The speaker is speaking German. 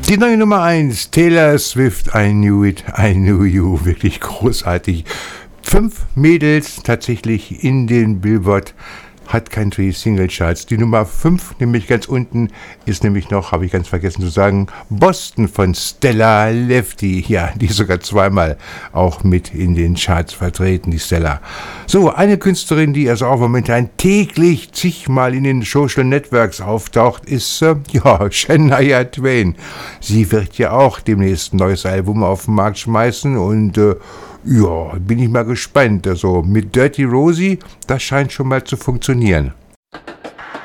Die neue Nummer 1, Taylor Swift, I Knew It, I Knew You, wirklich großartig. 5 Mädels tatsächlich in den Billboard Hot Country Single Charts. Die Nummer 5, nämlich ganz unten, ist nämlich noch, habe ich ganz vergessen zu sagen, Boston von Stella Lefty. Ja, die ist sogar zweimal auch mit in den Charts vertreten, die Stella. So, eine Künstlerin, die also auch momentan täglich zigmal in den Social Networks auftaucht, ist, Shania Twain. Sie wird ja auch demnächst ein neues Album auf den Markt schmeißen und bin ich mal gespannt. Also mit Dirty Rosie, das scheint schon mal zu funktionieren.